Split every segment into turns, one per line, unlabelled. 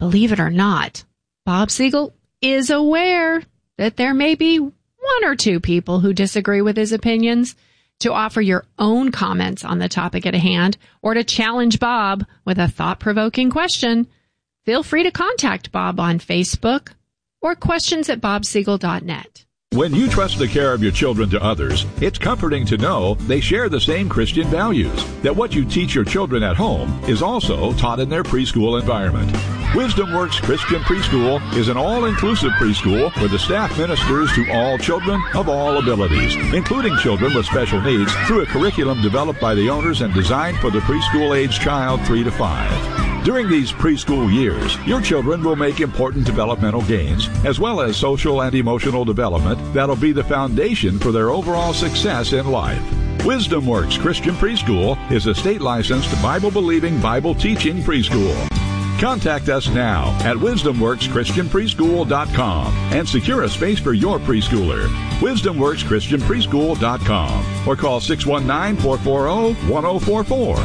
Believe it or not, Bob Siegel is aware that there may be one or two people who disagree with his opinions. To offer your own comments on the topic at hand or to challenge Bob with a thought-provoking question, feel free to contact Bob on Facebook or questions@bobsiegel.net.
When you trust the care of your children to others, it's comforting to know they share the same Christian values, that what you teach your children at home is also taught in their preschool environment. Wisdom Works Christian Preschool is an all-inclusive preschool where the staff ministers to all children of all abilities, including children with special needs, through a curriculum developed by the owners and designed for the preschool-age child 3 to 5. During these preschool years, your children will make important developmental gains, as well as social and emotional development that'll be the foundation for their overall success in life. Wisdom Works Christian Preschool is a state-licensed, Bible-believing, Bible-teaching preschool. Contact us now at wisdomworkschristianpreschool.com and secure a space for your preschooler. wisdomworkschristianpreschool.com or call 619-440-1044.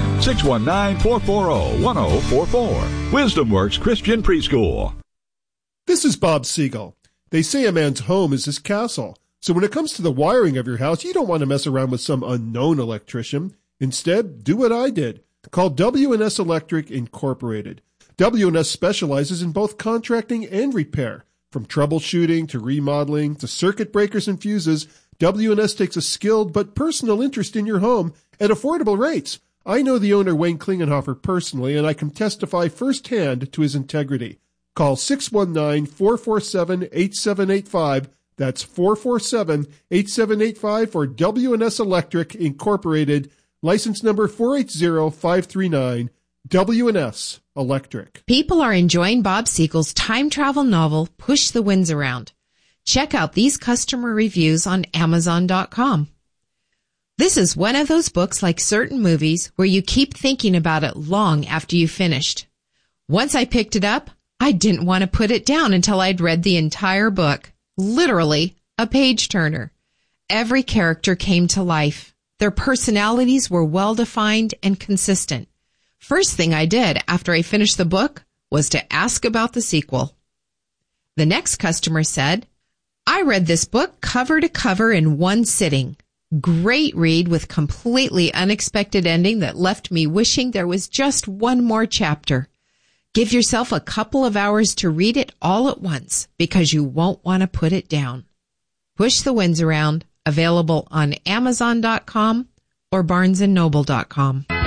619-440-1044. Wisdom Works Christian Preschool.
This is Bob Siegel. They say a man's home is his castle. So when it comes to the wiring of your house, you don't want to mess around with some unknown electrician. Instead, do what I did. Call W&S Electric Incorporated. W&S specializes in both contracting and repair. From troubleshooting to remodeling to circuit breakers and fuses, W&S takes a skilled but personal interest in your home at affordable rates. I know the owner, Wayne Klingenhofer, personally, and I can testify firsthand to his integrity. Call 619-447-8785. That's 447-8785 for W&S Electric Incorporated, license number 480539. W&S Electric.
People are enjoying Bob Siegel's time travel novel, Push the Winds Around. Check out these customer reviews on Amazon.com. This is one of those books like certain movies where you keep thinking about it long after you finished. Once I picked it up, I didn't want to put it down until I'd read the entire book. Literally, a page-turner. Every character came to life. Their personalities were well-defined and consistent. First thing I did after I finished the book was to ask about the sequel. The next customer said, I read this book cover to cover in one sitting. Great read with completely unexpected ending that left me wishing there was just one more chapter. Give yourself a couple of hours to read it all at once because you won't want to put it down. Push the Winds Around, available on Amazon.com or BarnesandNoble.com.